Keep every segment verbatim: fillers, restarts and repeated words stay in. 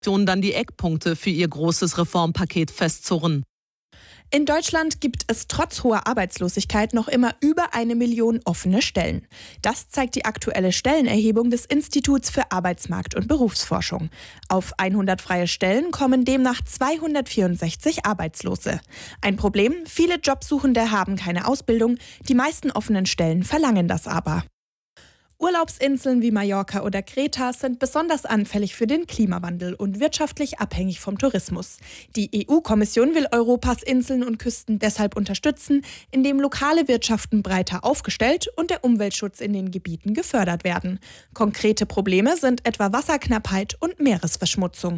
dann die Eckpunkte für ihr großes Reformpaket festzurren. In Deutschland gibt es trotz hoher Arbeitslosigkeit noch immer über eine Million offene Stellen. Das zeigt die aktuelle Stellenerhebung des Instituts für Arbeitsmarkt- und Berufsforschung. Auf hundert freie Stellen kommen demnach zweihundertvierundsechzig Arbeitslose. Ein Problem: viele Jobsuchende haben keine Ausbildung, die meisten offenen Stellen verlangen das aber. Urlaubsinseln wie Mallorca oder Kreta sind besonders anfällig für den Klimawandel und wirtschaftlich abhängig vom Tourismus. Die E U-Kommission will Europas Inseln und Küsten deshalb unterstützen, indem lokale Wirtschaften breiter aufgestellt und der Umweltschutz in den Gebieten gefördert werden. Konkrete Probleme sind etwa Wasserknappheit und Meeresverschmutzung.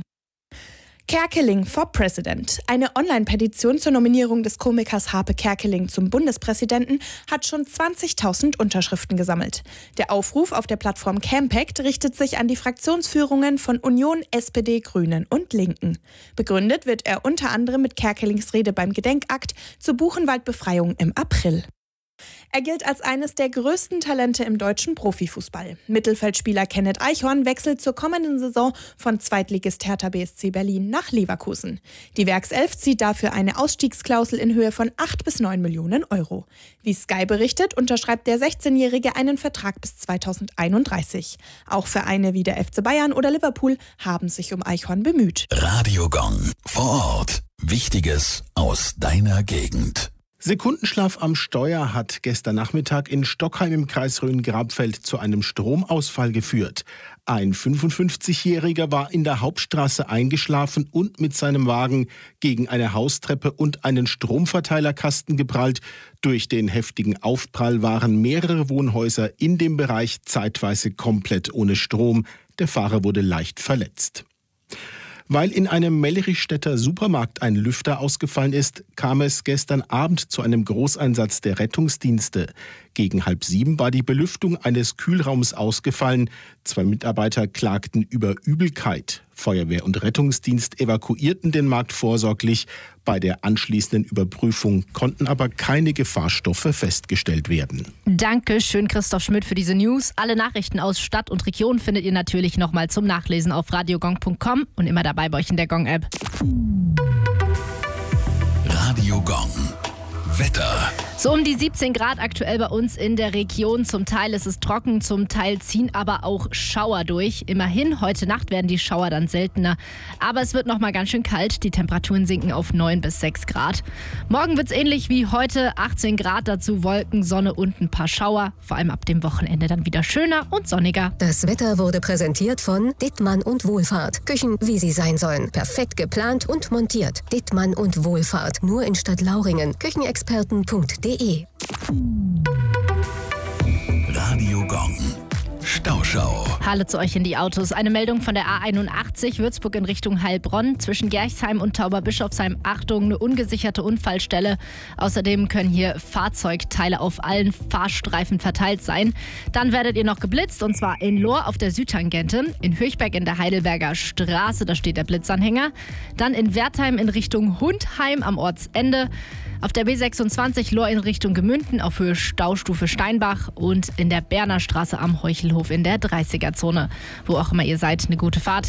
Kerkeling for President. Eine Online-Petition zur Nominierung des Komikers Harpe Kerkeling zum Bundespräsidenten hat schon zwanzigtausend Unterschriften gesammelt. Der Aufruf auf der Plattform Campact richtet sich an die Fraktionsführungen von Union, S P D, Grünen und Linken. Begründet wird er unter anderem mit Kerkelings Rede beim Gedenkakt zur Buchenwaldbefreiung im April. Er gilt als eines der größten Talente im deutschen Profifußball. Mittelfeldspieler Kenneth Eichhorn wechselt zur kommenden Saison von Zweitligist Hertha B S C Berlin nach Leverkusen. Die Werkself zieht dafür eine Ausstiegsklausel in Höhe von acht bis neun Millionen Euro. Wie Sky berichtet, unterschreibt der sechzehnjährige einen Vertrag bis zweitausendeinunddreißig. Auch Vereine wie der F C Bayern oder Liverpool haben sich um Eichhorn bemüht. Radio Gong vor Ort. Wichtiges aus deiner Gegend. Sekundenschlaf am Steuer hat gestern Nachmittag in Stockheim im Kreis Rhön-Grabfeld zu einem Stromausfall geführt. Ein fünfundfünfzigjähriger war in der Hauptstraße eingeschlafen und mit seinem Wagen gegen eine Haustreppe und einen Stromverteilerkasten geprallt. Durch den heftigen Aufprall waren mehrere Wohnhäuser in dem Bereich zeitweise komplett ohne Strom. Der Fahrer wurde leicht verletzt. Weil in einem Mellerichstädter Supermarkt ein Lüfter ausgefallen ist, kam es gestern Abend zu einem Großeinsatz der Rettungsdienste. Gegen halb sieben war die Belüftung eines Kühlraums ausgefallen. Zwei Mitarbeiter klagten über Übelkeit. Feuerwehr und Rettungsdienst evakuierten den Markt vorsorglich. Bei der anschließenden Überprüfung konnten aber keine Gefahrstoffe festgestellt werden. Danke schön, Christoph Schmidt, für diese News. Alle Nachrichten aus Stadt und Region findet ihr natürlich nochmal zum Nachlesen auf radiogong punkt com und immer dabei bei euch in der Gong-App. Radio Gong. Wetter. So um die siebzehn Grad aktuell bei uns in der Region. Zum Teil ist es trocken, zum Teil ziehen aber auch Schauer durch. Immerhin, heute Nacht werden die Schauer dann seltener. Aber es wird noch mal ganz schön kalt. Die Temperaturen sinken auf neun bis sechs Grad. Morgen wird es ähnlich wie heute. achtzehn Grad, dazu Wolken, Sonne und ein paar Schauer. Vor allem ab dem Wochenende dann wieder schöner und sonniger. Das Wetter wurde präsentiert von Dittmann und Wohlfahrt. Küchen, wie sie sein sollen. Perfekt geplant und montiert. Dittmann und Wohlfahrt. Nur in Stadtlauringen. Küchenexperten punkt de. Radio Gong. Stauschau. Hallo zu euch in die Autos. Eine Meldung von der A einundachtzig, Würzburg in Richtung Heilbronn. Zwischen Gerchsheim und Tauberbischofsheim, Achtung, eine ungesicherte Unfallstelle. Außerdem können hier Fahrzeugteile auf allen Fahrstreifen verteilt sein. Dann werdet ihr noch geblitzt, und zwar in Lohr auf der Südtangente, in Höchberg in der Heidelberger Straße, da steht der Blitzanhänger. Dann in Wertheim in Richtung Hundheim am Ortsende. Auf der B sechsundzwanzig Lohr in Richtung Gemünden auf Höhe Staustufe Steinbach und in der Berner Straße am Heuchelhof in der dreißiger-Zone. Wo auch immer ihr seid, eine gute Fahrt.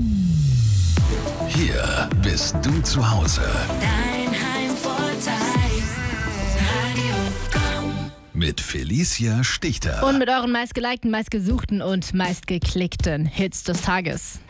Hier bist du zu Hause. Dein Heimvorteil. Radio Gong. Mit Felicia Stichter. Und mit euren meistgelikten, meistgesuchten und meistgeklickten Hits des Tages.